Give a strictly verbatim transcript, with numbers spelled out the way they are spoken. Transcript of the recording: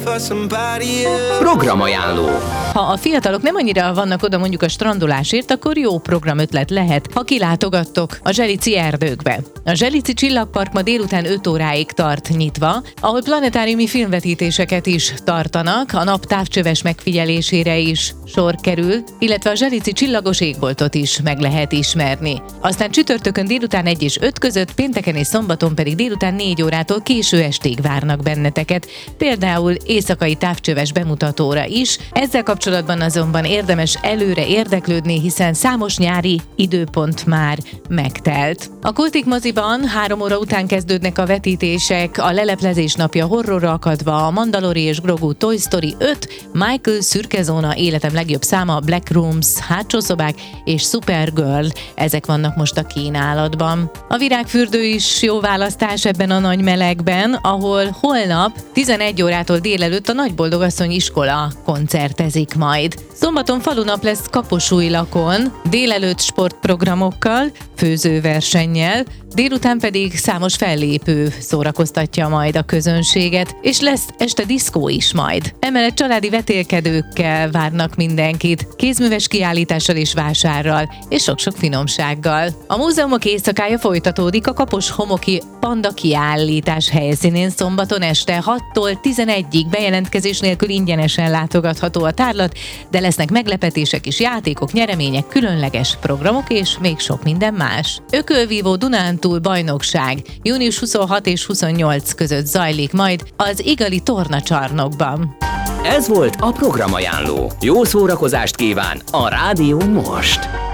Programajánló. Ha a fiatalok nem annyira vannak oda mondjuk a strandolásért, akkor jó programötlet lehet, ha kilátogattok a Zselici erdőkbe. A Zselici Csillagpark ma délután öt óráig tart nyitva, ahol planetáriumi filmvetítéseket is tartanak, a nap távcsöves megfigyelésére is sor kerül, illetve a Zselici csillagos égboltot is meg lehet ismerni. Aztán csütörtökön délután egy és öt között, pénteken és szombaton pedig délután négy órától késő estig várnak benneteket, például éjszakai távcsöves bemutatóra is. Ezzel kapcsolatban azonban érdemes előre érdeklődni, hiszen számos nyári időpont már megtelt. A Kultik moziban három óra után kezdődnek a vetítések, a Leleplezés napja horrorra akadva, a Mandalori és Grogu Toy Story öt, Michael Szürke zóna életem legjobb száma, Black Rooms, hátsó szobák és Supergirl, ezek vannak most a kínálatban. A Virágfürdő is jó választás ebben a nagy melegben, ahol holnap tizenegy órától délelőtt a Nagyboldogasszony iskola koncertezik majd. Szombaton falunap lesz Kaposújlakon, délelőtt sportprogramokkal, főzőversennyel, délután pedig számos fellépő szórakoztatja majd a közönséget, és lesz este diszkó is majd. Emellett családi vetélkedőkkel várnak mindenkit, kézműves kiállítással és vásárral, és sok-sok finomsággal. A múzeumok éjszakája folytatódik a Kapos-homoki Panda kiállítás helyszínén szombaton este hattól tizenegyig bejelentkezés nélkül ingyenesen látogatható a tárlat, de lesznek meglepetések is, játékok, nyeremények, különleges programok és még sok minden más. Ökölvívó Dunántúl bajnokság június huszonhat és huszonnyolc között zajlik majd az Igali tornacsarnokban. Ez volt a Programajánló. Jó szórakozást kíván a Rádió most!